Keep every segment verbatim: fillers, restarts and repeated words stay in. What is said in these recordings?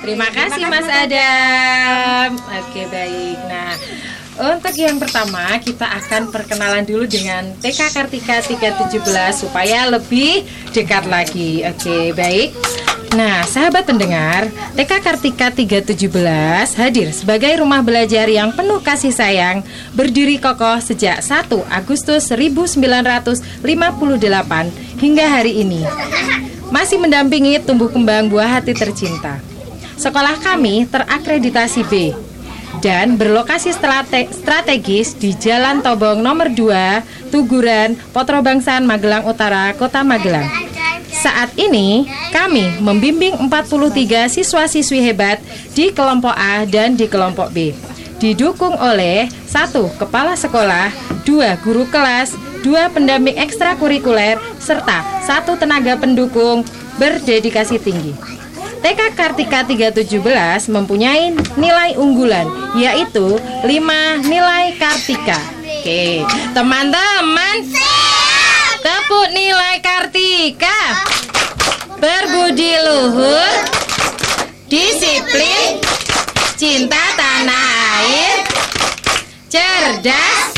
Terima kasih Mas Adam. Oke, baik. Nah, untuk yang pertama kita akan perkenalan dulu dengan T K Kartika tiga tujuh belas supaya lebih dekat lagi. Oke, baik. Nah, sahabat pendengar, T K Kartika tiga tujuh belas hadir sebagai rumah belajar yang penuh kasih sayang, berdiri kokoh sejak satu Agustus seribu sembilan ratus lima puluh delapan hingga hari ini. Masih mendampingi tumbuh kembang buah hati tercinta. Sekolah kami terakreditasi B dan berlokasi strate- strategis di Jalan Tobong nomor dua, Tuguran, Potro Bangsaan, Magelang Utara, Kota Magelang. Saat ini kami membimbing empat puluh tiga siswa-siswi hebat di kelompok A dan di kelompok B. Didukung oleh satu kepala sekolah, dua guru kelas, dua pendamping ekstrakurikuler, serta satu tenaga pendukung berdedikasi tinggi. T K Kartika tiga tujuh belas mempunyai nilai unggulan, yaitu lima nilai Kartika. Oke, teman-teman, tepuk nilai Kartika. Berbudi luhur, disiplin, cinta tanah air, cerdas,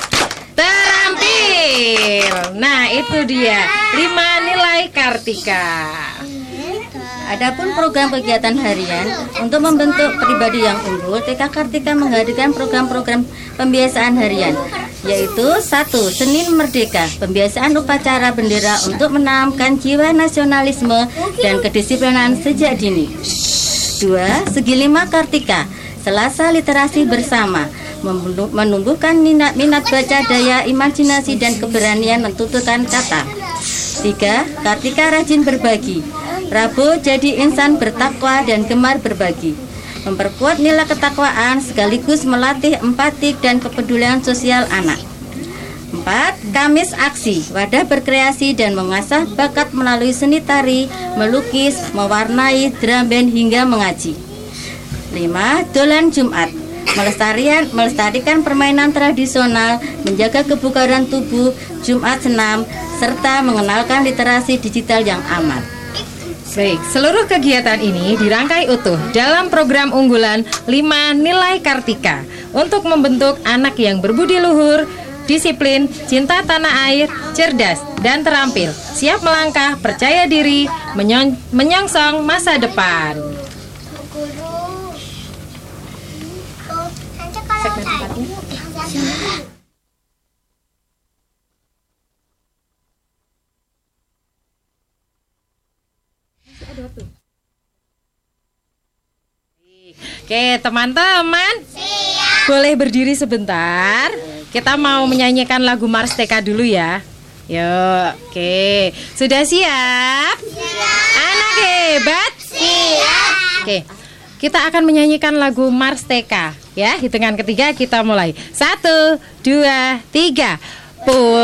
terampil. Nah, itu dia lima nilai Kartika. Adapun program kegiatan harian untuk membentuk pribadi yang unggul, T K Kartika menghadirkan program-program pembiasaan harian, yaitu satu Senin Merdeka, pembiasaan upacara bendera untuk menanamkan jiwa nasionalisme dan kedisiplinan sejak dini. Dua Segi Lima Kartika, Selasa Literasi Bersama, menumbuhkan minat, minat baca, daya imajinasi dan keberanian mentuturkan kata. Tiga Kartika Rajin Berbagi, Rabu jadi insan bertakwa dan gemar berbagi, memperkuat nilai ketakwaan sekaligus melatih empati dan kepedulian sosial anak. Empat Kamis Aksi, wadah berkreasi dan mengasah bakat melalui seni tari, melukis, mewarnai, drum band hingga mengaji. Lima Dolan Jumat, melestarikan, melestarikan permainan tradisional, menjaga kebugaran tubuh, Jumat senam, serta mengenalkan literasi digital yang aman. Baik, seluruh kegiatan ini dirangkai utuh dalam program unggulan lima nilai Kartika untuk membentuk anak yang berbudi luhur, disiplin, cinta tanah air, cerdas, dan terampil, siap melangkah, percaya diri, menyon- menyongsong masa depan. Segmen empatnya. Oke, teman-teman, boleh berdiri sebentar. Kita mau menyanyikan lagu Mars T K dulu ya. Yuk, oke. Sudah siap? Siap. Anak hebat? Siap. Oke, kita akan menyanyikan lagu Mars T K ya. Hitungan ketiga kita mulai. Satu, dua, tiga. Pul